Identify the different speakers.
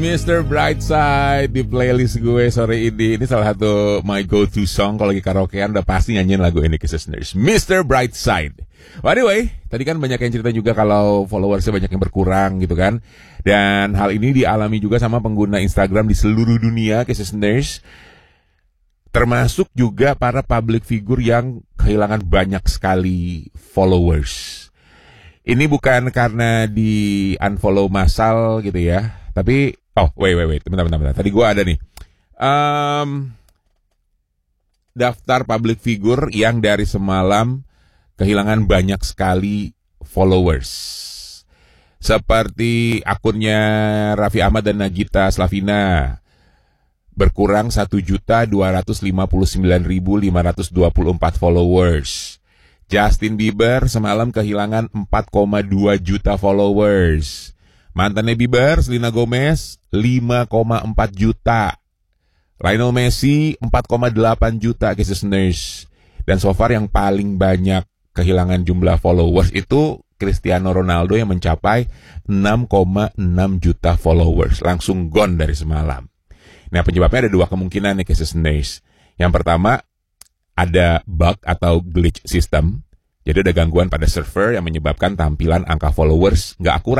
Speaker 1: Mr. Brightside di playlist gue sore ini. Ini salah satu my go-to song. Kalau lagi karaokean udah pasti nyanyiin lagu ini, listeners. Mr. Brightside. Anyway, tadi kan banyak yang cerita juga kalau followersnya banyak yang berkurang gitu kan. Dan hal ini dialami juga sama pengguna Instagram di seluruh dunia, listeners. Termasuk juga para public figure yang kehilangan banyak sekali followers. Ini bukan karena di unfollow massal gitu ya. Tapi, wait, bentar. Tadi gue ada nih. Daftar public figure yang dari semalam kehilangan banyak sekali followers. Seperti akunnya Raffi Ahmad dan Nagita Slavina. Berkurang 1.259.524 followers. Justin Bieber semalam kehilangan 4,2 juta followers. Mantannya Bieber, Selena Gomez, 5,4 juta. Lionel Messi, 4,8 juta, listeners. Dan so far yang paling banyak kehilangan jumlah followers itu Cristiano Ronaldo yang mencapai 6,6 juta followers. Langsung gone dari semalam. Nah, penyebabnya ada dua kemungkinan nih, listeners. Yang pertama, ada bug atau glitch system. Jadi ada gangguan pada server yang menyebabkan tampilan angka followers nggak akurat.